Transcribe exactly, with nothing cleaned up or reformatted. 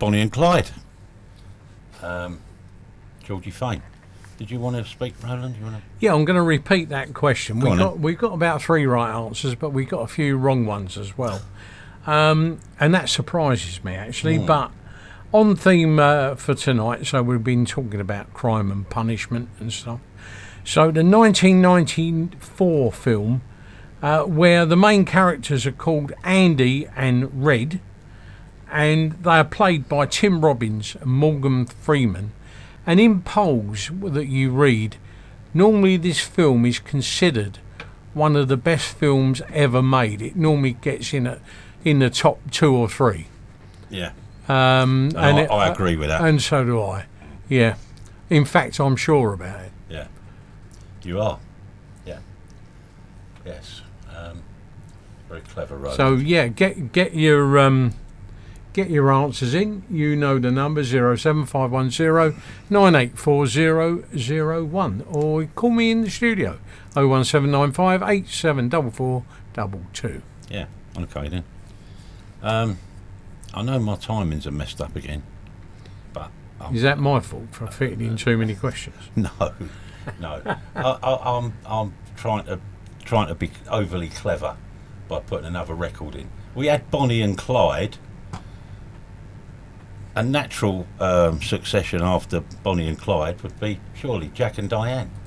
Bonnie and Clyde. Um, Georgie Fame. Did you want to speak, Roland? You want to? Yeah, I'm going to repeat that question. Go We on got then. we got about three right answers, but we got a few wrong ones as well, um, and that surprises me actually. Mm. But on theme uh, for tonight, so we've been talking about crime and punishment and stuff. So the nineteen ninety-four film, uh, where the main characters are called Andy and Red, and they are played by Tim Robbins and Morgan Freeman. And in polls that you read, normally this film is considered one of the best films ever made. It normally gets in a, in the top two or three. Yeah. Um, And and I, it- I agree with that. And so do I. Yeah. In fact, I'm sure about it. Yeah. You are. Yeah. Yes. Um, very clever, Roland. So yeah, get get your um, get your answers in. You know the number zero seven five one zero nine eight four zero zero one, or call me in the studio oh one seven nine five eight seven four four two two. Yeah. Okay then. Um, I know my timings are messed up again, but I'm, Is that my fault for fitting in too many questions? no, no. I, I, I'm I'm trying to trying to be overly clever by putting another record in. We had Bonnie and Clyde. A natural um, succession after Bonnie and Clyde would be surely Jack and Diane.